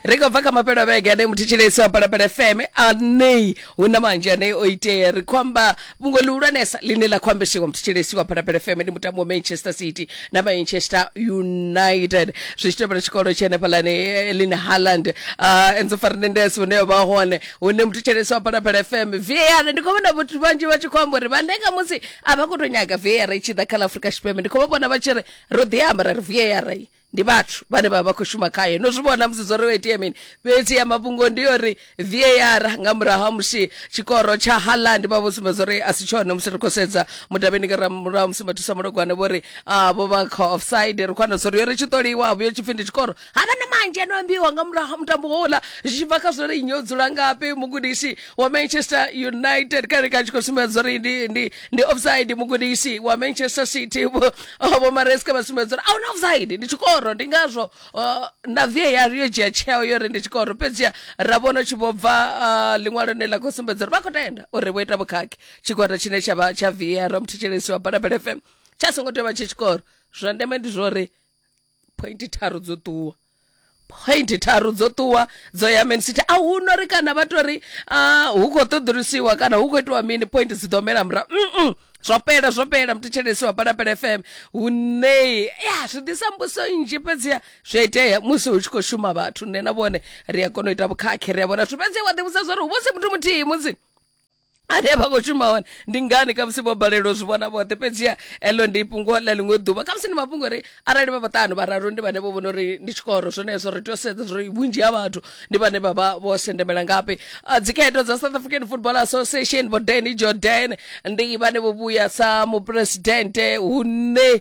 Riko vaka mapera bege ane mutichilesi wa Parapara FM ane unamanja ane oite kwamba mungolura nesa linela kwamba shiwa mutichilesi wa Parapara FM ni mutamu wa Manchester City na Manchester United shishitebra chikoro chene palane Lina Haaland Enzo Fernandez uneo bahone une mutichilesi wa Parapara FM VAR ndikomona mutu banji wachi kwamba ribandeka musi abakutonyaga VAR ichida kala Afrika Shipeme ndikoma bona bachere rodhiamara VAR ndi bathu bane baba kushuma kaye nozvibona muzizoro weTMN beti ya mabungo ndiyori VAR ngamuraha mushi chikoro cha Haaland babo simazore asichona musirikosedza mutabenikira mura musimatusa murogwana bori abo baka offside rukwana zori yori chitoriwa abo chifindi chikoro havana manje anombiwa ngamuraha mutambo hola zvivaka zori nyodzura ngape mugudisi wa Manchester United kare kachikosima zori ndi offside mugudisi wa Manchester City abo mareska basimazora au offside ndi chikoro ndingazvo na VAR yojia cheo yore ndi chikoro pedzia rabona chibobva lingwalo nela kusumbedzera bakotenda ore weta bukaki chikwata chine cha VAR mtichelesi wa Parapara FM chasongoteva chikoro zvandeme ndizvore point tharu dzotuwa zoya Man City aunori kana vatori huko todrusiwa kana huko itwa mini point zidomera mra zvopera mtichelesi wa Parapara FM une zvidisambuso inji pedzia zveiteya musi uchikoshuma vathu nena vone riyakonoita bukhakhe riyabona zvipedzia wadhibusa zvori uvosi mutu mutii muzi adeba kochuma ndingani kamsibo balelo zvibona bote pedzia elo ndipungola lingoduba kamsini mapungori arali babatano bararu ndi bane bobonori ndi chikoro zvonezo ritosedza zvo bunji yabantu ndi bane baba bosendemela ngapi dziketo za South African Football Association bodeni Jordan ndi bane bobuya sa mu president une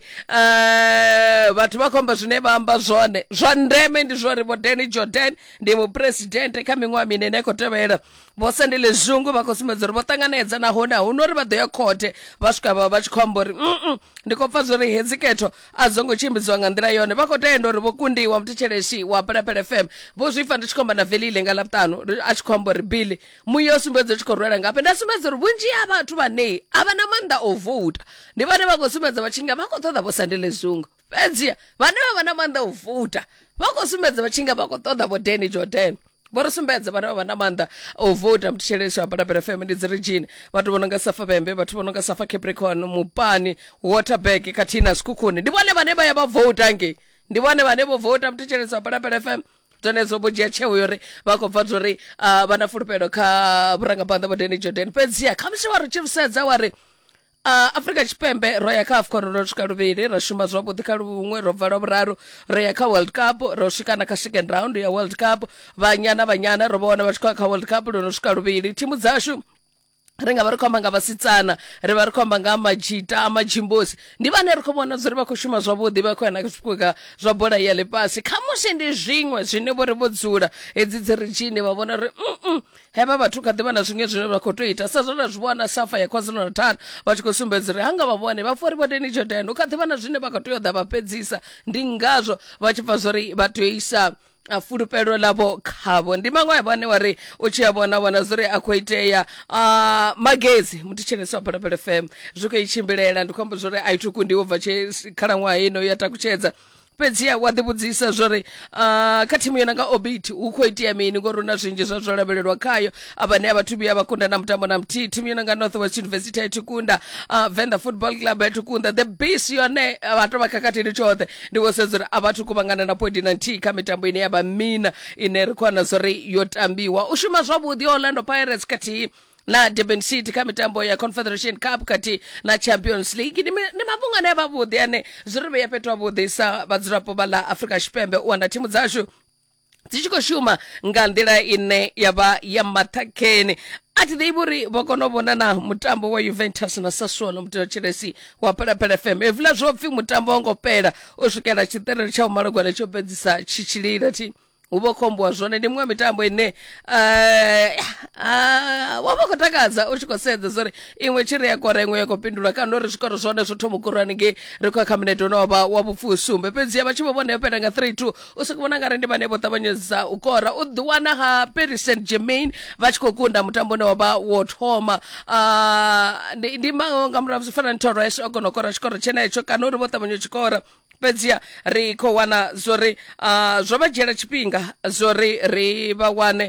bathu bakomba zvine bamba zvone zvandeme ndi zvori bodeni Jordan ndi mu president kamingwa mine nekotevera bosendele zungu bakosimedzera botanganedza na hona unori badhoya khote vasvika baba vachikombori ndikopfa zvori hedziketo azongochimbidzwa ngandira yone vakotenda uri vokundiwa muticheleshi wa Parapara FM vozvifa ndichikomba na velile ngalaptano achikombori Billy muyosumbedza chikorwera ngape ndasumbedza uri bunji yavathu vanei avana manda ovota ndi vane vakosumbedza vachinga vakotodha vosandele zungu pedzia vane vavana manda ovota vakosumbedza vachinga vakotodha vodeni Jordan borosumbedza vana vana manda ovota mtichelesi wa Parapara FM ndidzirijini vatu vononga Safa Bembe vatu vononga Safa Capricorn Mupani Waterberg Katina Skukuni ndivone vane vaya vavota nge ndivone vane vovota mtichelesi wa Parapara FM tonezo bojia cheo yore vakobva dzori vana fulupelo kha vurangapanda vodeni Jordan pedzia khamisi wari chirusedza wari Afrika Chipembe roya kha AFCON rosvika luviri rashuma zwavhuḓi kha lumwe robva lwa vhuraru roya kha World Cup rosvika na kha second round ya World Cup vanyana ro vona vachikwa kha World Cup ronosvika luviri timu dzashu ringa vari khomba nga vasitsana ri vari khomba nga majita amajimbosi ndi vane ri khomona zori vakoshuma zwavhuḓi vakhona kusvika zwa bola ya lepasi khamusi ndi zwiṅwe zwine vori vodzula hedzi dzirijini va vona ri heva vathu kha ḓivha na zwiṅwe zwine vha khou tou ita sa zwona zwivona Safa ya KwaZulu-Natal vha tshi khou sumbedza ri hanga vha vhone vha fori vodeni Jordan u kha ḓivha na zwine vha khou tea u ḓa vha pedzisa ndi ngazwo vha tshi pfa zori vha tea u isa fulupelo lavo khavo ndi mangwe vhane wari u tshi vona zori a khou itea magezi mutichelesi wa Parapara FM zwiko ichimbilela ndikhomba zori a ithu kundiwo bva khalaṅwaha ino ya takutshedza pedzia wa ḓivhudzisa zori kha thimu yona nga Obit hu khou itea mini ngori una zwinzhi zwo lavhelelwa khayo avhane avhathu vhuya vha kunda na mutambo na muthihi thimu yona nga Northwest University ya Tukunda Venda Football Club ya Tukunda the Beast yone vhathu vha khakhathini tshoṱhe ndi vho sedza uri a vhathu kuvhangana na point na nthihi kha mitambo ine ya vha mina ine ri khou wana zori yo tambiwa u shuma zwavhuḓi Orlando Pirates khathihi na Durban City kha mitambo ya Confederation Cup kati na Champions League ni mafhungo ane vhavhuḓi ane zwi vhea fhethu havhuḓi sa vhadzulapo vha ḽa Afrika Tshipembe u wana thimu dzashu dzi tshi khou shuma nga nḓila ine ya vha ya maṱhakheni ati ḓivhi uri vho kona u vhona na mutambo wa Juventus na Sassuolo mutechelesi wa Parapara FM evula zwo pfi mutambo wa ngo fhela u swikela tshiṱereli tsha u malugwana tsho fhedzisa tshitshilila ti ubo khombo zwone ndi mwe mitambo ine wa khou takadza u tshi khou sedza zori iṅwe tshiri ya kora iṅwe ya khou pindula kana uri zwikoro zwone zwo thoma kurani nge ri khou kha minete no vha wa vhufusumbe fhedzi vha tshi vho vhona yo fhela nga 3-2 u soko vhona nga ndi vhane vho ṱavhanyedza u kora u ḓiwana ha Paris Saint-Germain vha tshi khou kunda mutambo ne wa vha wo thoma ndi nga murahu zwi fana na Torres o kona u kora tshikoro tshenetsho kana uri vho ṱavhanya tshikora fhedziha ri khou wana zwori zwo vha dzhiela tshifhinga zwori ri vha wane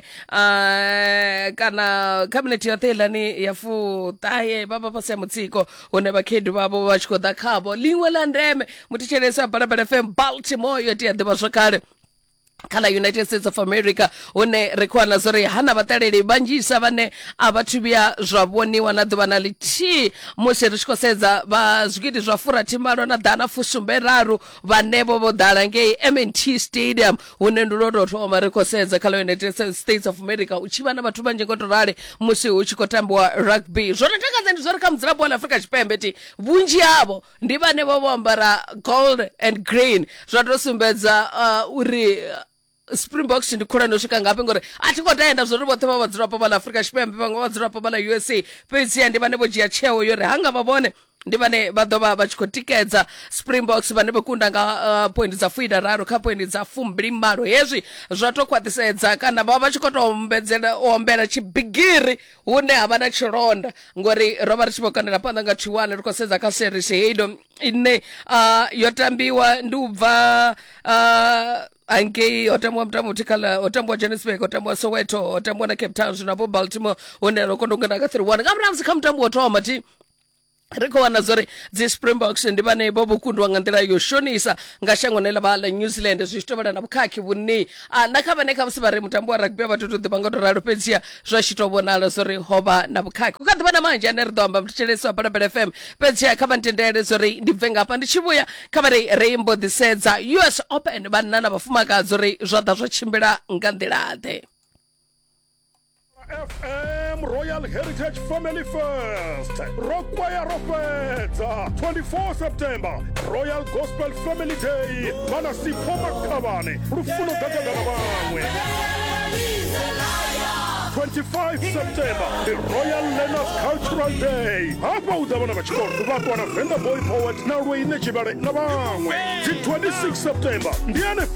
kana khabinete yoṱhe iḽani ya fuṱahe vha vha fhasi ha mutsiko hune vhakhaedu vhavho vha tshi khou ḓa khavho. Ḽiṅwe ḽa ndeme muthetshelesi wa Balabala FM Baltimore yo tea ḓivha zwakale kha la United States of America hune ri khou wana zwori hana vhaṱaleli vhanzhisa vhane a vhathu vhuya zwa vhoniwa na ḓuvha na ḽithihi musi ri tshi khou sedza vha zwigidi zwa 40 na ḓana fusumbe raru vhanevho vho ḓala ngei M&T Stadium hune ndi lwo tou thoma ri khou sedza kha la United States of America u tshi vha na vhathu vhanzhi ngo to rali musi hu tshi khou tambiwa rugby. Zwo ri takadza ndi zwori kha mudzulapo wa Afrika Tshipembe ti vhunzhi havho ndi vhanevho vho ambara gold and green zwa tou sumbedza uri Springboks ndi khulwane u swika ngafhi ngori a thi khou tenda zwori vhoṱhe vha vhadzulapo vha ḽa Afrika Tshipembe vhaṅwe vhadzulapo vha ḽa USA fhedziha ndi vhane vho dzhia tsheo yori hanga vha vhone ndi vhane vha ḓo vha vha tshi khou tikedza Springboks vhane vha kunda nga point dza 7 kha point dza 20 hezwi zwa tou khwaṱhisedza kana vha vha tshi khou tou ombela tshibigiri hune ha vha na tshilonda ngori ro vha ri tshi vho kanela phanḓa nga 2-1 ri khou sedza kha series heido ine yo tambiwa ndi u bva angei o tambiwa mutambo utikhala o tambiwa Johannesburg o tambiwa Soweto o tambiwa na Cape Town zwino hapo Baltimore hune ro kona u ngena nga 3-1 nga murahu kha mutambo wo thoma ti ri khou wana zwori dzi Springboks ndi vhane vho vhukundwa nga nḓila yo shonisa nga shangoni ḽa vha ḽa New Zealand zwi tshi tovhela na vhukhakhi vhune na kha vhane kha musi vha ri mutambo wa rugby vha tou ḓivha nga tou ralo fhedziha zwa tshi tou vhonala zwori ho vha na vhukhakhi. Kha ḓivha na manzhi ane ri ḓo amba muthetshelesi wa Balabala FM fhedziha kha vha ntendele zwori ndi bve ngafha ndi tshi vhuya kha vha ri mbo ḓisedza US Open vhanna na vhafumakadzi uri zwa ḓa zwo tshimbila nga nḓilaḓe. FM Royal Heritage Family First Rokwaya Rofedza 24 September Royal Gospel Family Day Mana Sipho Makhabane Rufuno Dadadala bangwe 25 September the Royal Learners Cultural Day hapa udabona bachikolo vapona Venda Boy Poet na Rweyine Chibale na bangwe 26 September Ndiane